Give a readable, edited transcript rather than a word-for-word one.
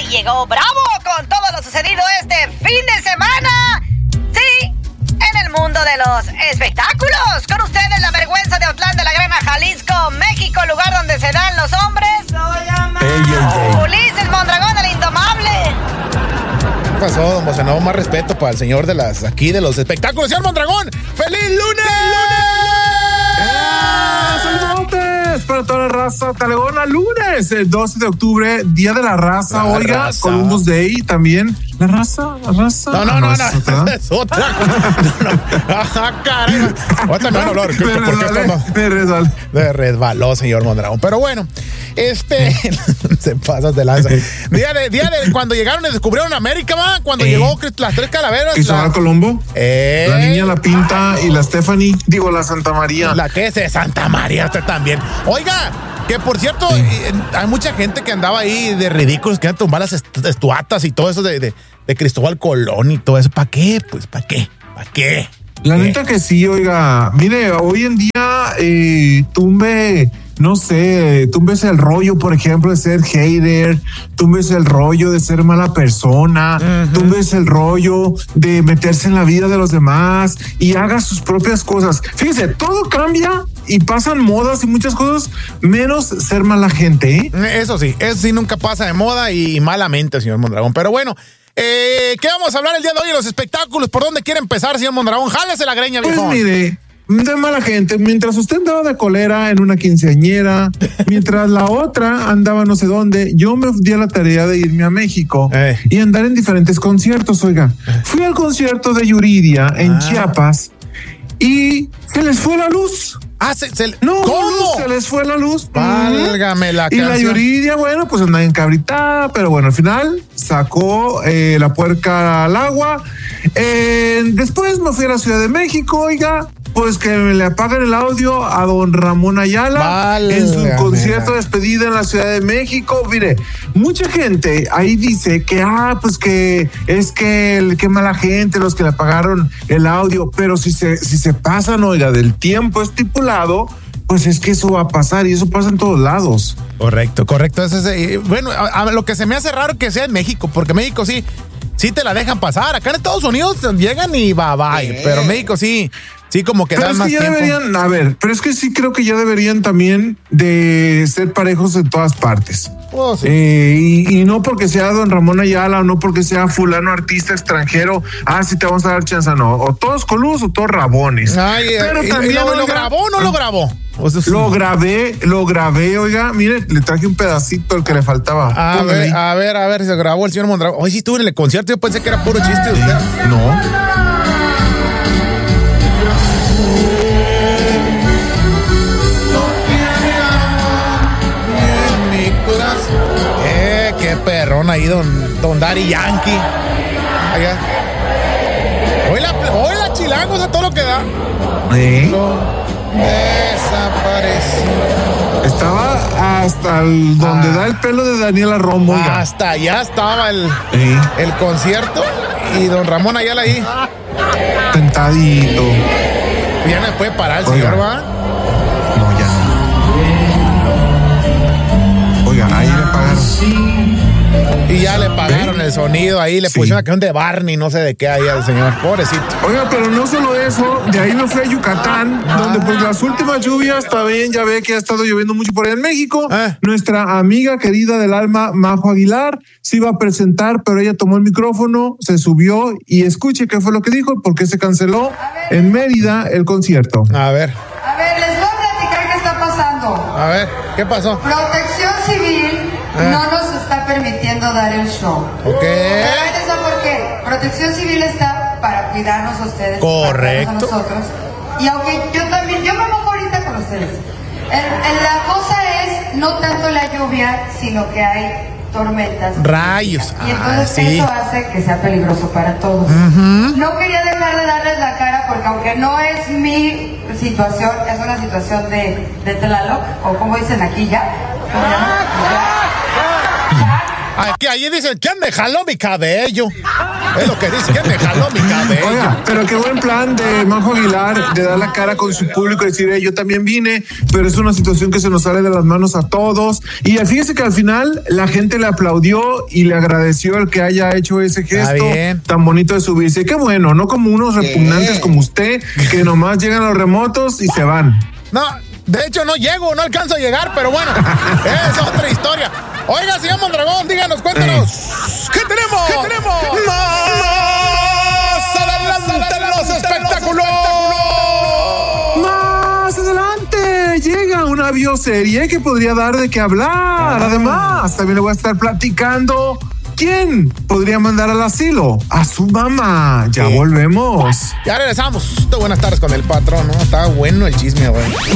llegó bravo con todo lo sucedido este fin de semana. Sí, en el mundo de los espectáculos. Con ustedes la vergüenza de Otlán de la Granja, Jalisco, México, lugar donde se dan los hombres. Ulises Mondragón, el indomable. ¿Qué pasó, don Bocenado? Más respeto para el señor de los espectáculos. Señor Mondragón, ¡feliz lunes! ¡Saludos para toda la raza talegona! Lunes, el 12 de octubre, Día de la Raza. Oiga, Columbus Day también. La raza. No, es otra. Caray. Ahorita me van a hablar. Me resbaló, señor Mondragón. Pero bueno, se pasas de lanza. Día de cuando llegaron y descubrieron América, ¿va? Cuando llegó las tres calaveras. ¿Y Sara Colombo? La niña, la Pinta y la Stephanie. Digo, la Santa María. La que es de Santa María, usted también. Oiga, que por cierto, hay mucha gente que andaba ahí de ridículos, que iban a tumbar las estatuas y todo eso de Cristóbal Colón y todo eso. ¿Para qué? Pues, ¿para qué? La neta que sí, oiga. Mire, hoy en día túmbese el rollo, por ejemplo, de ser hater, túmbese el rollo de ser mala persona, túmbese el rollo de meterse en la vida de los demás y haga sus propias cosas. Fíjese, todo cambia y pasan modas y muchas cosas, menos ser mala gente, ¿eh? Eso sí nunca pasa de moda y malamente, señor Mondragón. Pero bueno, ¿qué vamos a hablar el día de hoy en los espectáculos? ¿Por dónde quiere empezar, señor Mondragón? Jálese la greña, viejón. Pues mire, de mala gente, mientras usted andaba de colera en una quinceañera, mientras la otra andaba no sé dónde, yo me di a la tarea de irme a México y andar en diferentes conciertos, oiga. Fui al concierto de Yuridia en Chiapas y se les fue la luz. ¿Cómo? Se les fue la luz. Válgame la canción. Y la Yuridia, bueno, pues andaba encabritada, pero bueno, al final sacó la puerca al agua. Después me fui a la Ciudad de México, oiga, pues que me le apaguen el audio a don Ramón Ayala en su concierto de despedida en la Ciudad de México. Mire, mucha gente ahí dice que, pues que es que qué mala gente los que le apagaron el audio, pero si se pasan, oiga, del tiempo estipulado, pues es que eso va a pasar y eso pasa en todos lados. Correcto. Bueno, a lo que se me hace raro que sea en México, porque México sí te la dejan pasar. Acá en Estados Unidos llegan y bye. Pero México sí como que dan más tiempo. Pero es que sí creo que ya deberían también de ser parejos en todas partes. Oh, sí. Y no porque sea don Ramón Ayala o no porque sea fulano artista extranjero, sí te vamos a dar chance, no. O todos coludos o todos rabones. Pero también ¿lo grabó o no lo grabó? Lo grabé, oiga, mire, le traje un pedacito el que le faltaba. A ver, se grabó el señor Mondragón. Hoy sí estuve en el concierto, yo pensé que era puro chiste de usted. No. Qué perrón ahí, don Daddy Yankee. Hoy la chilangos a todo lo que da. Desapareció. Estaba hasta donde da el pelo de Daniela Romo. Hasta allá estaba el concierto y don Ramón Ayala ahí. Tentadito. Ya no puede parar el señor, ¿va? No, ya no. Oiga, ahí le pagaron. Y ya le pagaron el sonido ahí, le pusieron una canción de Barney, no sé de qué ahí al señor, pobrecito. Oiga, pero no solo eso, de ahí me fui a Yucatán, donde pues las últimas lluvias también ya ve que ha estado lloviendo mucho por ahí en México. Nuestra amiga querida del alma, Majo Aguilar, se iba a presentar, pero ella tomó el micrófono, se subió y escuche qué fue lo que dijo, porque se canceló en Mérida el concierto. A ver, les voy a platicar qué está pasando. A ver, ¿qué pasó? Protección Civil no nos está permitiendo dar el show. Ok. ¿Saben por qué? Protección Civil está para cuidarnos a ustedes. Correcto. Para cuidarnos a nosotros. Y aunque yo me mojo ahorita con ustedes. La cosa es no tanto la lluvia, sino que hay tormentas. Rayos. Y entonces eso hace que sea peligroso para todos. No quería dejar de darles la cara porque aunque no es mi situación, es una situación de Tlaloc, o como dicen aquí ya. Aquí allí dicen que han dejado mi cabello. Es lo que dice, que me jaló mi cabello. Oiga, pero qué buen plan de Majo Aguilar de dar la cara con su público y decir, yo también vine, pero es una situación que se nos sale de las manos a todos. Y fíjese que al final la gente le aplaudió y le agradeció el que haya hecho ese gesto tan bonito de subirse. Qué bueno, no como unos repugnantes como usted, que nomás llegan a los remotos y se van. No, de hecho no llego, no alcanzo a llegar, pero bueno, es otra historia. Oiga, señor Mondragón, díganos, cuéntanos. ¿Qué tenemos? ¿Qué tenemos? ¡Más adelante en los espectáculos! ¡Más adelante! Llega una bioserie que podría dar de qué hablar. Además, también le voy a estar platicando quién podría mandar al asilo a su mamá. Ya volvemos. Ya regresamos. Buenas tardes con el patrón, ¿no? Está bueno el chisme, güey.